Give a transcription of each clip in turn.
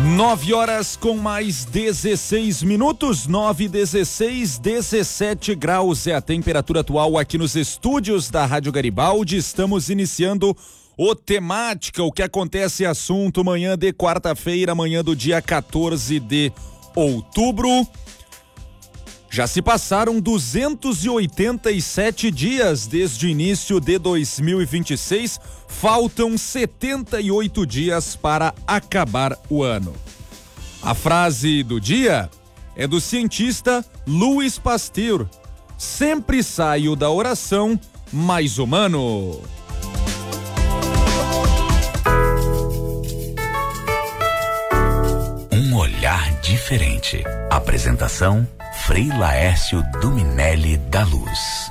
9 horas com mais 16 minutos, 9:16, 17 graus é a temperatura atual aqui nos estúdios da Rádio Garibaldi. Estamos iniciando o Temática, o que acontece assunto, manhã de quarta-feira, manhã do dia 14 de outubro. Já se passaram 287 dias desde o início de 2026, faltam 78 dias para acabar o ano. A frase do dia é do cientista Louis Pasteur: sempre saio da oração mais humano. Um olhar diferente. Apresentação: Frei Laércio Duminelli da Luz.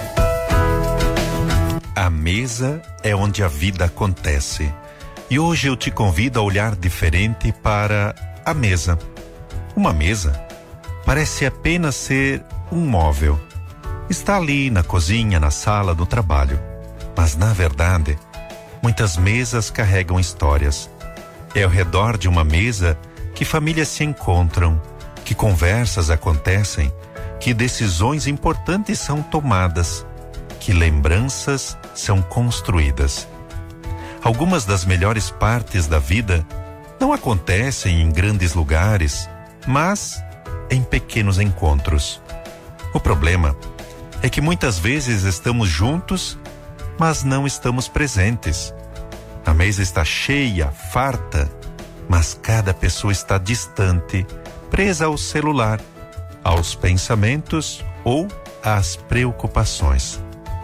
A mesa é onde a vida acontece. E hoje eu te convido a olhar diferente para a mesa. Uma mesa parece apenas ser um móvel. Está ali na cozinha, na sala, no trabalho. Mas na verdade, muitas mesas carregam histórias. É ao redor de uma mesa que famílias se encontram, que conversas acontecem, que decisões importantes são tomadas, que lembranças são construídas. Algumas das melhores partes da vida não acontecem em grandes lugares, mas em pequenos encontros. O problema é que muitas vezes estamos juntos, mas não estamos presentes. A mesa está cheia, farta, mas cada pessoa está distante, presa ao celular, aos pensamentos ou às preocupações.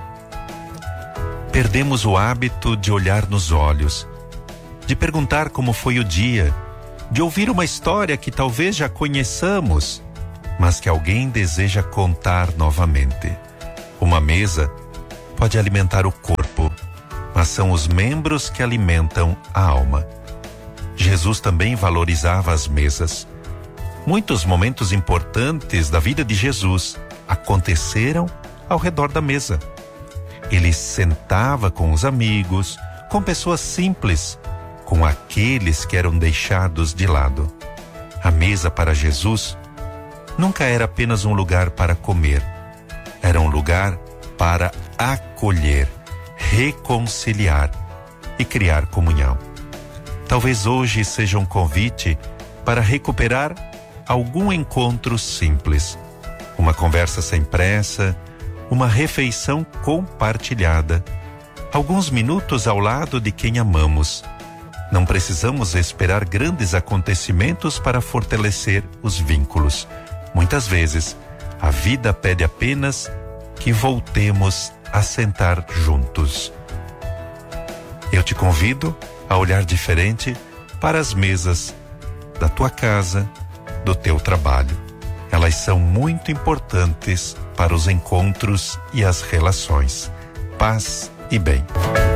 Perdemos o hábito de olhar nos olhos, de perguntar como foi o dia, de ouvir uma história que talvez já conheçamos, mas que alguém deseja contar novamente. Uma mesa pode alimentar o corpo, mas são os membros que alimentam a alma. Jesus também valorizava as mesas. Muitos momentos importantes da vida de Jesus aconteceram ao redor da mesa. Ele sentava com os amigos, com pessoas simples, com aqueles que eram deixados de lado. A mesa para Jesus nunca era apenas um lugar para comer. Era um lugar para acolher, reconciliar e criar comunhão. Talvez hoje seja um convite para recuperar algum encontro simples, uma conversa sem pressa, uma refeição compartilhada, alguns minutos ao lado de quem amamos. Não precisamos esperar grandes acontecimentos para fortalecer os vínculos. Muitas vezes, a vida pede apenas que voltemos a sentar juntos. Eu te convido a olhar diferente para as mesas da tua casa, do teu trabalho. Elas são muito importantes para os encontros e as relações. Paz e bem.